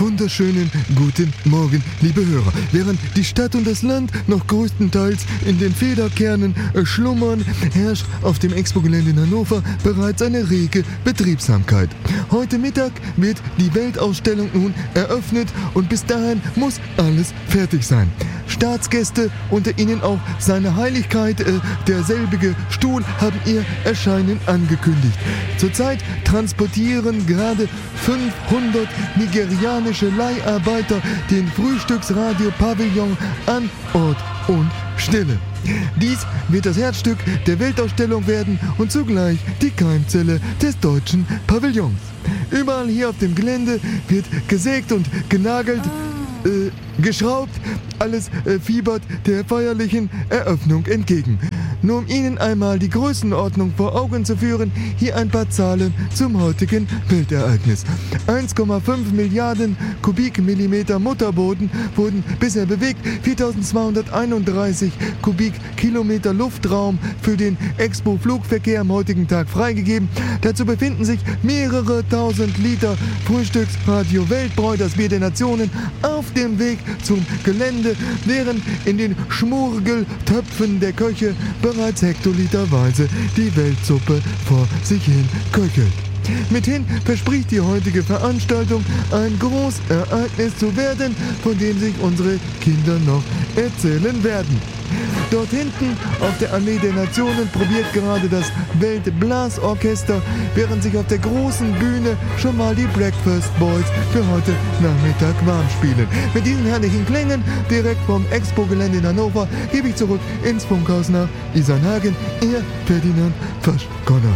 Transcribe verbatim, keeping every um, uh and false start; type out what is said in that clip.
wunderschönen guten Morgen, liebe Hörer. Während die Stadt und das Land noch größtenteils in den Federkernen äh, schlummern, herrscht auf dem Expo-Gelände in Hannover bereits eine rege Betriebsamkeit. Heute Mittag wird die Weltausstellung nun eröffnet und bis dahin muss alles fertig sein. Staatsgäste, unter ihnen auch seine Heiligkeit, äh, derselbige Stuhl, haben ihr Erscheinen angekündigt. Zurzeit transportieren gerade fünfhundert nigerianische Leiharbeiter den Frühstücksradio-Pavillon an Ort und Stelle. Dies wird das Herzstück der Weltausstellung werden und zugleich die Keimzelle des deutschen Pavillons. Überall hier auf dem Gelände wird gesägt und genagelt, äh, geschraubt. Alles äh, fiebert der feierlichen Eröffnung entgegen. Nur um Ihnen einmal die Größenordnung vor Augen zu führen, hier ein paar Zahlen zum heutigen Weltereignis. eins Komma fünf Milliarden Kubikmillimeter Mutterboden wurden bisher bewegt, viertausendzweihunderteinunddreißig Kubikkilometer Luftraum für den Expo-Flugverkehr am heutigen Tag freigegeben. Dazu befinden sich mehrere tausend Liter Frühstücksradio Weltbräu, das Bier der Nationen, auf dem Weg zum Gelände, während in den Schmurgeltöpfen der Köche bereits hektoliterweise die Weltsuppe vor sich hin köchelt. Mithin verspricht die heutige Veranstaltung ein Großereignis zu werden, von dem sich unsere Kinder noch erzählen werden. Dort hinten auf der Allee der Nationen probiert gerade das Weltblasorchester, während sich auf der großen Bühne schon mal die Breakfast Boys für heute Nachmittag warm spielen. Mit diesen herrlichen Klängen direkt vom Expo-Gelände in Hannover gebe ich zurück ins Funkhaus nach Isernhagen. Ihr Ferdinand Faschgonner.